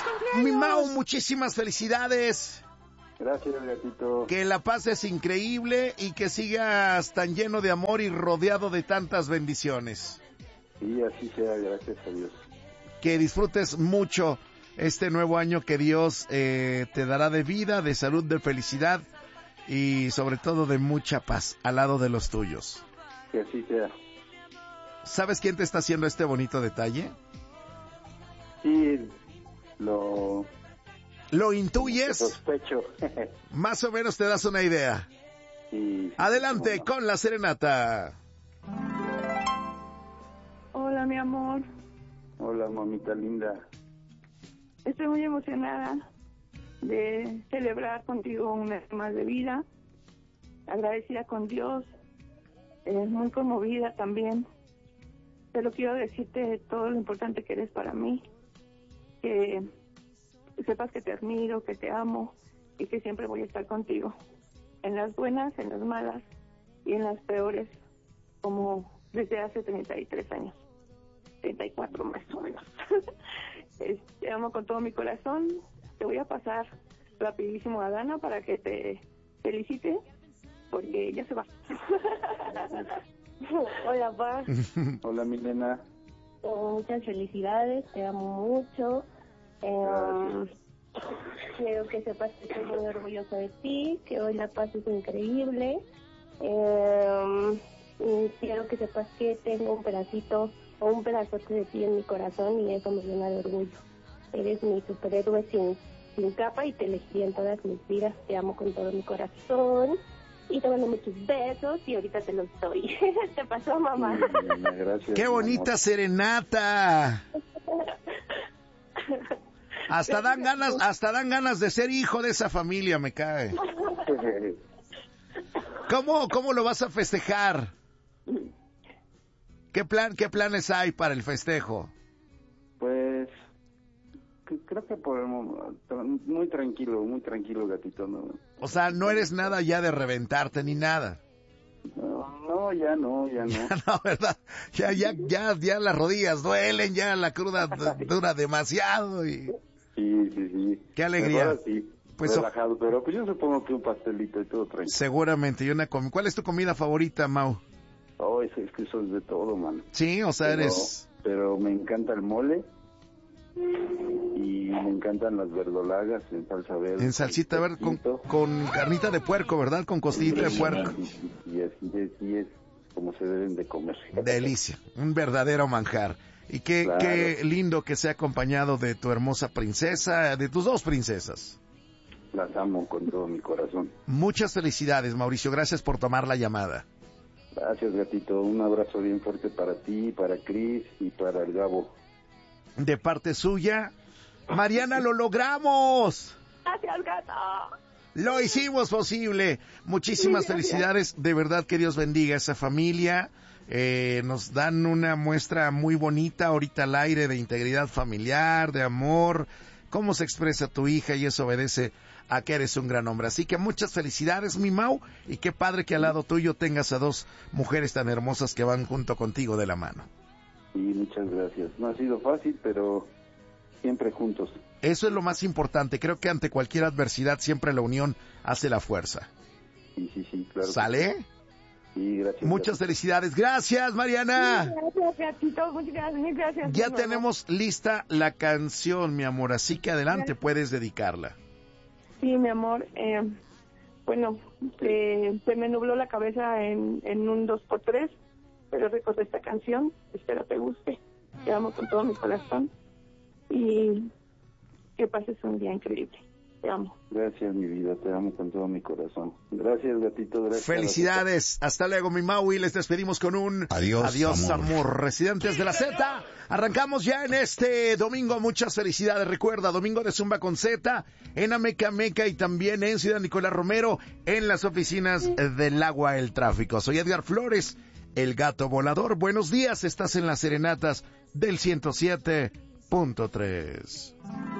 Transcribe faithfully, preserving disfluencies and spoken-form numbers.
Mi Mau, muchísimas felicidades. Gracias, gatito. Que la pases increíble y que sigas tan lleno de amor y rodeado de tantas bendiciones. Sí, así sea, gracias a Dios. Que disfrutes mucho este nuevo año que Dios eh, te dará de vida, de salud, de felicidad y sobre todo de mucha paz al lado de los tuyos. Que así sea. ¿Sabes quién te está haciendo este bonito detalle? Sí, lo... ¿Lo intuyes? Sospecho. Más o menos te das una idea. Sí, Adelante no. con la serenata. Hola, mi amor. Hola, mamita linda. Estoy muy emocionada de celebrar contigo un mes más de vida. Agradecida con Dios. Eh, muy conmovida también. Pero quiero decirte todo lo importante que eres para mí. Que sepas que te admiro, que te amo y que siempre voy a estar contigo. En las buenas, en las malas y en las peores, como desde hace treinta y tres años. treinta y cuatro más o menos. Te amo con todo mi corazón. Te voy a pasar rapidísimo a Dana para que te felicite, porque ya se va. Hola, Pa. Hola, mi nena. Oh, muchas felicidades, te amo mucho. Eh, quiero que sepas que estoy muy orgullosa de ti, que hoy la paz es increíble. Eh, y quiero que sepas que tengo un pedacito o un pedazote de ti en mi corazón y eso me llena de orgullo. Eres mi superhéroe sin, sin capa y te elegí en todas mis vidas. Te amo con todo mi corazón y te mando muchos besos y ahorita te los doy. ¿Te pasó, mamá? Sí, nena, gracias. ¡Qué bonita serenata! Hasta dan ganas, hasta dan ganas de ser hijo de esa familia, me cae. ¿Cómo, cómo lo vas a festejar? ¿Qué plan, qué planes hay para el festejo? Pues que- creo que por el momento muy tranquilo, muy tranquilo, gatito. No, O sea, no eres nada ya de reventarte ni nada. no, no, ya no, ya no. No, ¿verdad? Ya, ya, ya, ya las rodillas duelen, ya la cruda du- dura demasiado y... Sí, sí, sí. Qué alegría. Mejor así, Pues, relajado, pero pues yo supongo que un pastelito y todo tranquilo. Seguramente, y una com- ¿Cuál es tu comida favorita, Mau? Oh, es, es que eso es de todo, man. Sí, o sea, Pero, eres... pero me encanta el mole y me encantan las verdolagas en salsa verde. En salsita verde con, con carnita de puerco, ¿verdad? Con costillita de puerco. Y, y, y así es, y es como se deben de comer. Delicia, un verdadero manjar. Y qué, Claro. qué lindo que sea acompañado de tu hermosa princesa, de tus dos princesas. Las amo con todo mi corazón. Muchas felicidades, Mauricio, gracias por tomar la llamada. Gracias, gatito. Un abrazo bien fuerte para ti, para Cris y para el Gabo. De parte suya, Mariana, lo logramos. Gracias, gato. Lo hicimos posible. Muchísimas Sí, gracias. felicidades. De verdad que Dios bendiga a esa familia. Eh, nos dan una muestra muy bonita ahorita al aire de integridad familiar, de amor, cómo se expresa tu hija y eso obedece a que eres un gran hombre. Así que muchas felicidades, mi Mau, y qué padre que al lado tuyo tengas a dos mujeres tan hermosas que van junto contigo de la mano. Y muchas gracias. No ha sido fácil, pero siempre juntos. Eso es lo más importante. Creo que ante cualquier adversidad siempre la unión hace la fuerza. Sí, sí, sí, claro. ¿Sale? Sí, gracias. Muchas gatito. felicidades. Gracias, Mariana. Gracias, gatito. Muchas gracias. Mil gracias. Ya de nuevo. tenemos lista la canción, mi amor, así que adelante, puedes dedicarla. Sí, mi amor. Eh, bueno, eh, se me nubló la cabeza en, en un dos por tres, pero recordé esta canción. Espero te guste. Te amo con todo mi corazón. Y que pases un día increíble. Te amo. Gracias, mi vida. Te amo con todo mi corazón. Gracias, gatito. Gracias. Felicidades. Hasta luego, mi Maui. Les despedimos con un Adiós, adiós amor. amor. Residentes de la Z. Arrancamos ya en este domingo. Muchas felicidades. Recuerda, domingo de Zumba con Z en Ameca Meca y también en Ciudad Nicolás Romero en las oficinas del Agua el Tráfico. Soy Edgar Flores, el gato volador. Buenos días. Estás en las serenatas del ciento siete punto tres.